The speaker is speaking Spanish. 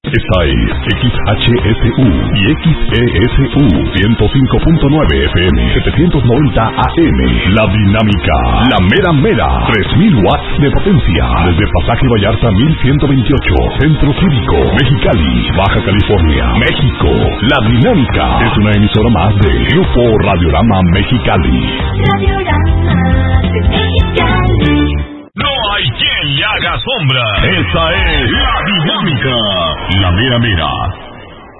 Esta es XHSU y XESU 105.9 FM 790 AM. La Dinámica, la mera mera, 3000 watts de potencia. Desde Pasaje Vallarta 1128, Centro Cívico, Mexicali, Baja California, México. La Dinámica es una emisora más de Grupo Radiorama Mexicali. Radiorama de Mexicali. No hay quien le haga sombra. Esa es La Dinámica, la mera mera.